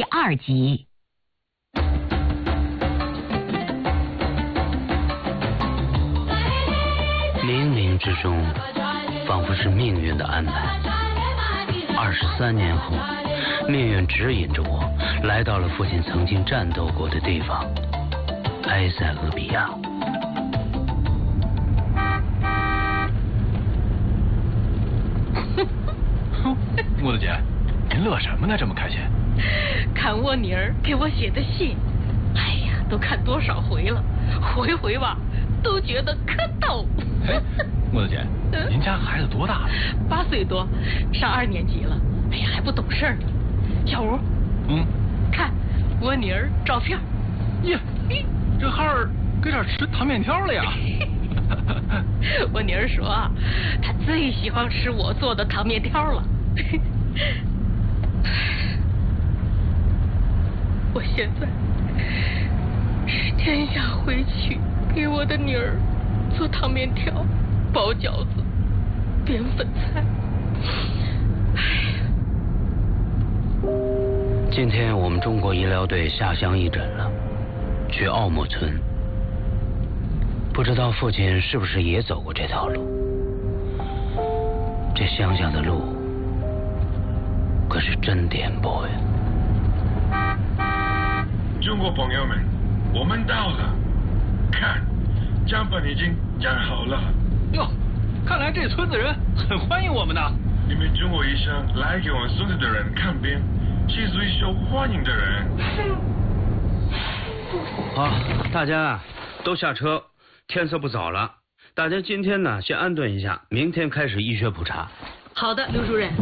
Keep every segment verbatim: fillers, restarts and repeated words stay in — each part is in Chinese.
二集。 冥冥之中，仿佛是命运的安排。二十三年后，命运指引着我，来到了父亲曾经战斗过的地方——埃塞俄比亚。 木子姐，您乐什么呢？这么开心？ 看我妮儿给我写的信，哎呀，都看多少回了，回回吧都觉得可逗。 哎，木子姐，您家孩子多大了？ 八岁多，上二年级了。哎呀，还不懂事呢。小吴， 嗯， 看我妮儿照片。 呀，这孩儿搁这儿吃糖面条了呀？ 我妮儿说啊，她最喜欢吃我做的糖面条了。我现在是真想回去给我的女儿做糖面条、包饺子、煸粉菜。 今天我们中国医疗队下乡义诊了，去奥木村。不知道父亲是不是也走过这条路？这乡下的路可是真颠簸呀！ 中国朋友们，我们到了，看，账本已经站好了。 哟，看来这村子人很欢迎我们呢。 你们中国医生来给我们村子的人看病，是最受欢迎的人。 好，大家啊，都下车，天色不早了。大家今天呢，先安顿一下，明天开始医学普查。 好的，刘主任。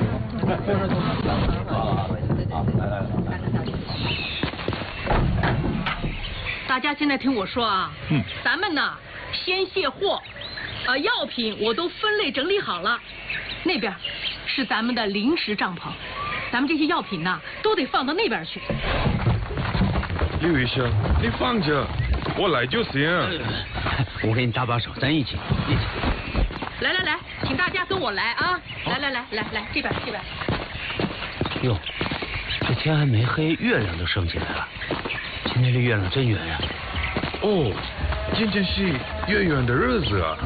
大家现在听我说啊，嗯，咱们呢先卸货，啊，药品我都分类整理好了，那边是咱们的临时帐篷，咱们这些药品呢都得放到那边去。 刘医生，你放着，我来就行。 我给你搭把手，咱一起一起。 来来来，请大家跟我来啊！来来来来来，这边这边。 哟，这天还没黑，月亮都升起来了。今天这月亮真圆呀！ 哦，今天是月圆的日子啊。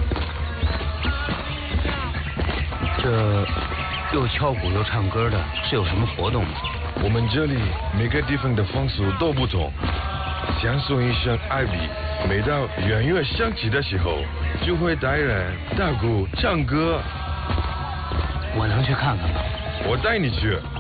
这又敲鼓又唱歌的，是有什么活动吗？ 我们这里每个地方的风俗都不同。相送一声艾比，每到圆月响起的时候，就会带人打鼓唱歌。 我能去看看吗？ 我带你去。